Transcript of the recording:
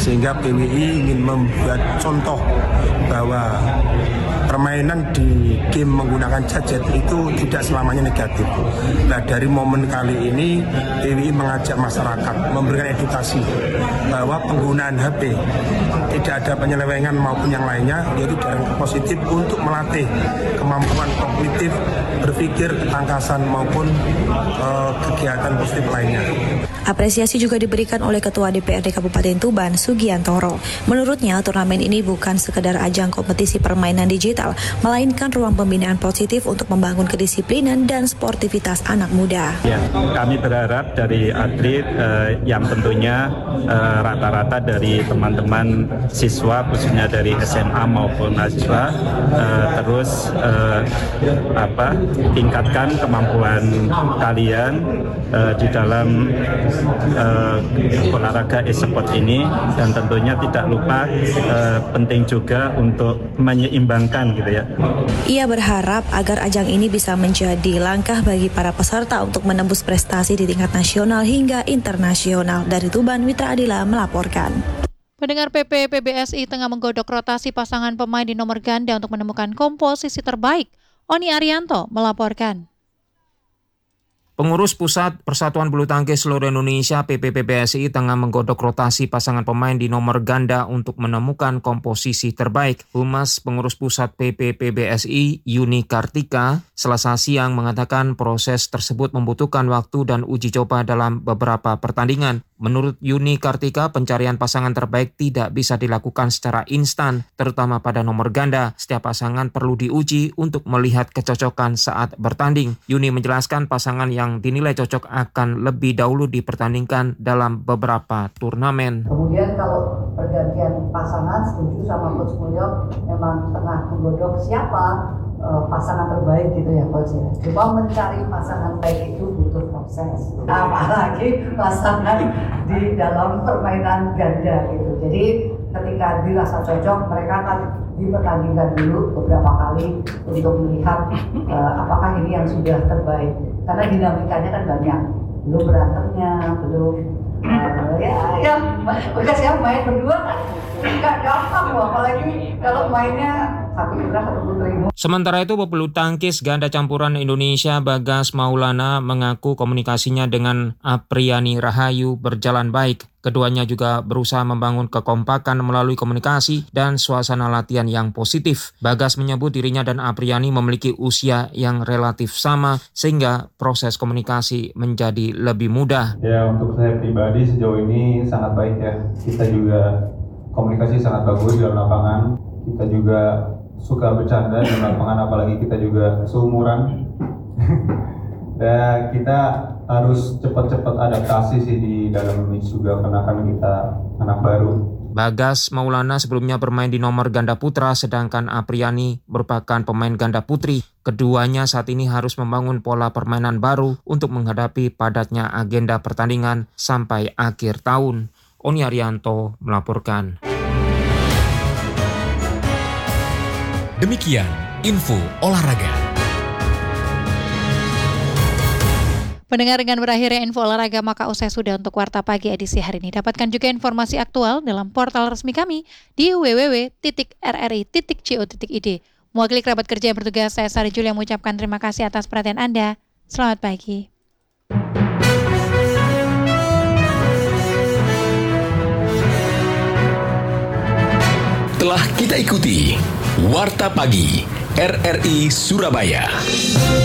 Sehingga PWI ingin membuat contoh bahwa permainan di game menggunakan gadget itu tidak selamanya negatif. Nah, dari momen kali ini PWI mengajak masyarakat memberikan edukasi bahwa penggunaan HP tidak ada penyelewengan maupun yang lainnya, yaitu dampak positif untuk melatih kemampuan kognitif, berpikir, ketangkasan maupun kegiatan positif lainnya. Apresiasi juga diberikan oleh Ketua DPRD Kabupaten Tuban, Sugiantoro. Menurutnya, turnamen ini bukan sekedar ajang kompetisi permainan digital, melainkan ruang pembinaan positif untuk membangun kedisiplinan dan sportivitas anak muda. Ya, kami berharap dari atlet yang tentunya rata-rata dari teman-teman siswa, khususnya dari SMA maupun mahasiswa, terus tingkatkan kemampuan kalian di dalam olahraga e-sport ini, dan tentunya tidak lupa penting juga untuk menyeimbangkan gitu ya. Ia berharap agar ajang ini bisa menjadi langkah bagi para peserta untuk menembus prestasi di tingkat nasional hingga internasional. Dari Tuban, Mitra Adila melaporkan. Pendengar, PP PBSI tengah menggodok rotasi pasangan pemain di nomor ganda untuk menemukan komposisi terbaik. Oni Arianto melaporkan. Pengurus Pusat Persatuan Bulu Tangkis Seluruh Indonesia PPPBSI tengah menggodok rotasi pasangan pemain di nomor ganda untuk menemukan komposisi terbaik. Humas Pengurus Pusat PPPBSI Yuni Kartika Selasa siang mengatakan proses tersebut membutuhkan waktu dan uji coba dalam beberapa pertandingan. Menurut Yuni Kartika, pencarian pasangan terbaik tidak bisa dilakukan secara instan, terutama pada nomor ganda. Setiap pasangan perlu diuji untuk melihat kecocokan saat bertanding. Yuni menjelaskan pasangan yang dinilai cocok akan lebih dahulu dipertandingkan dalam beberapa turnamen. Kemudian kalau pergantian pasangan, setuju sama Coach Mulyo, memang tengah menggodok siapa pasangan terbaik gitu ya Coach ya. Cuma mencari pasangan baik itu butuh proses. Apalagi pasangan di dalam permainan ganda gitu. Jadi ketika dirasa cocok, mereka akan dipertandingkan dulu beberapa kali untuk melihat apakah ini yang sudah terbaik. Karena dinamikanya kan banyak, belum berantemnya, belum udah siap main berdua kan nggak gampang loh, apalagi kalau mainnya satu putra satu putri. Sementara itu, pebulu tangkis ganda campuran Indonesia Bagas Maulana mengaku komunikasinya dengan Apriani Rahayu berjalan baik. Keduanya juga berusaha membangun kekompakan melalui komunikasi dan suasana latihan yang positif. Bagas menyebut dirinya dan Apriani memiliki usia yang relatif sama sehingga proses komunikasi menjadi lebih mudah. Ya, untuk saya pribadi sejauh ini sangat baik ya. Kita juga komunikasi sangat bagus di dalam lapangan. Kita juga suka bercanda di lapangan, apalagi kita juga seumuran. Dan kita harus cepat-cepat adaptasi sih di dalam ini juga, karena kan kita anak baru. Bagas Maulana sebelumnya bermain di nomor ganda putra, sedangkan Apriani merupakan pemain ganda putri. Keduanya saat ini harus membangun pola permainan baru untuk menghadapi padatnya agenda pertandingan sampai akhir tahun. Oni Arianto melaporkan. Demikian info olahraga. Pendengar, dengan berakhirnya info olahraga maka usai sudah untuk Warta Pagi edisi hari ini. Dapatkan juga informasi aktual dalam portal resmi kami di www.rri.co.id. Mewakili kerabat kerja yang bertugas, saya Sari Julia mengucapkan terima kasih atas perhatian Anda. Selamat pagi. Telah kita ikuti Warta Pagi RRI Surabaya.